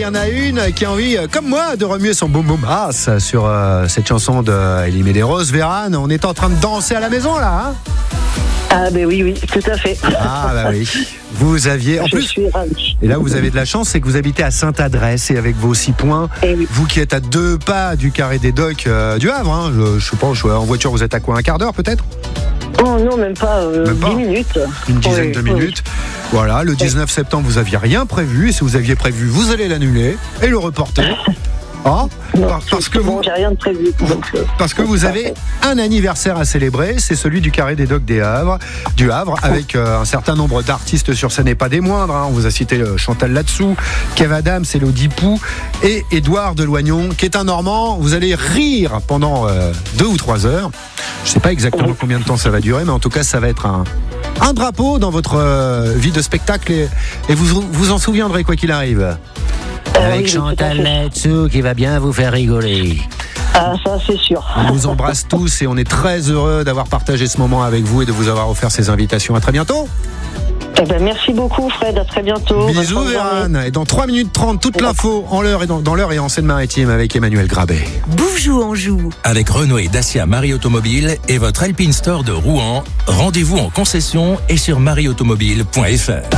en a une qui a envie, comme moi, de remuer son boum boum ass sur cette chanson de Elie Medeiros. Vérane, on est en train de danser à la maison là, hein? Ah ben oui, tout à fait. Ah bah oui. Vous aviez, en Je plus, suis ravie. et là vous avez de la chance, c'est que vous habitez à Sainte-Adresse et avec vos 6 points, Et oui. vous qui êtes à 2 pas du carré des docks du Havre, hein, je sais pas, en voiture vous êtes à quoi, un quart d'heure peut-être? Oh non, même pas, Même pas. 10 minutes. Une dizaine Oui, de oui. minutes. Voilà, le 19 septembre, vous aviez rien prévu. Et si vous aviez prévu, vous allez l'annuler et le reporter. Ah, Non, parce que bon, j'ai rien de prévu. Donc, parce que vous avez un anniversaire à célébrer, c'est celui du Carré des Docks du Havre, avec un certain nombre d'artistes sur scène et pas des moindres. Hein. On vous a cité Chantal Latsou, Kev Adams, Elodie Pou et Édouard Deloignon, qui est un Normand. Vous allez rire pendant 2 ou 3 heures. Je ne sais pas exactement combien de temps ça va durer, mais en tout cas, ça va être un drapeau dans votre vie de spectacle et vous en souviendrez quoi qu'il arrive. Avec oui, Chantal tout à fait. Latsou qui va bien vous faire rigoler. Ah, ça, c'est sûr. On vous embrasse tous et on est très heureux d'avoir partagé ce moment avec vous et de vous avoir offert ces invitations. À très bientôt. Eh ben, merci beaucoup, Fred. À très bientôt. Bonne Bisous fin de journée. Vérane. Et dans 3 minutes 30, toute l'info en l'heure et dans l'heure et en Seine-Maritime avec Emmanuel Grabet. Bouvejou Anjou. Avec Renault et Dacia Marie Automobile et votre Alpine Store de Rouen, rendez-vous en concession et sur marieautomobile.fr.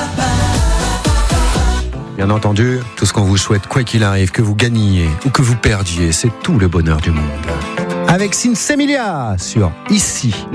Bien entendu, tout ce qu'on vous souhaite, quoi qu'il arrive, que vous gagniez ou que vous perdiez, c'est tout le bonheur du monde. Avec Sinsemilia sur Ici.